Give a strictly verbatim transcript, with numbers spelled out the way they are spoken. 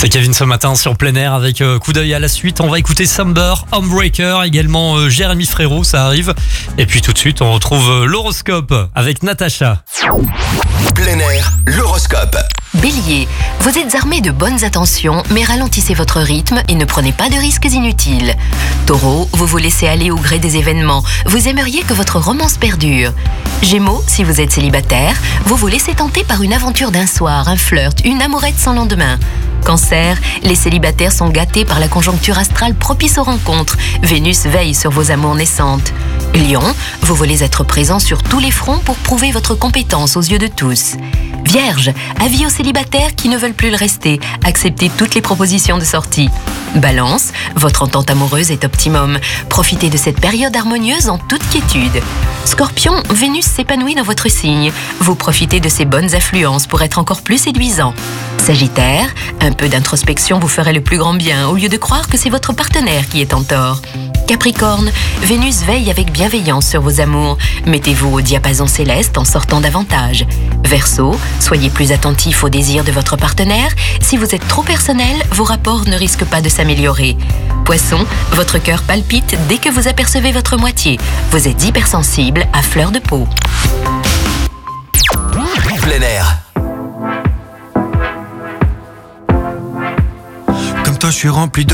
C'est Kevin ce matin sur plein air avec euh, coup d'œil à la suite. On va écouter Summer, Homebreaker, également euh, Jérémy Frérot, ça arrive. Et puis tout de suite, on retrouve euh, l'horoscope avec Natacha. Plein air, l'horoscope. Bélier, vous êtes armé de bonnes intentions, mais ralentissez votre rythme et ne prenez pas de risques inutiles. Taureau, vous vous laissez aller au gré des événements. Vous aimeriez que votre romance perdure. Gémeaux, si vous êtes célibataire, vous vous laissez tenter par une aventure d'un soir, un flirt, une amourette sans lendemain. Cancer, les célibataires sont gâtés par la conjoncture astrale propice aux rencontres. Vénus veille sur vos amours naissantes. Lion, vous voulez être présent sur tous les fronts pour prouver votre compétence aux yeux de tous. Vierge, avis aux célibataires qui ne veulent plus le rester. Acceptez toutes les propositions de sortie. Balance, votre entente amoureuse est optimum. Profitez de cette période harmonieuse en toute quiétude. Scorpion, Vénus s'épanouit dans votre signe. Vous profitez de ses bonnes influences pour être encore plus séduisant. Sagittaire, un peu d'introspection vous ferait le plus grand bien au lieu de croire que c'est votre partenaire qui est en tort. Capricorne, Vénus veille avec bienveillance sur vos amours. Mettez-vous au diapason céleste en sortant davantage. Verseau, soyez plus attentif aux désirs de votre partenaire. Si vous êtes trop personnel, vos rapports ne risquent pas de s'améliorer. Poisson, votre cœur palpite dès que vous apercevez votre moitié. Vous êtes hypersensible à fleur de peau. Plein air. Comme toi, je suis rempli de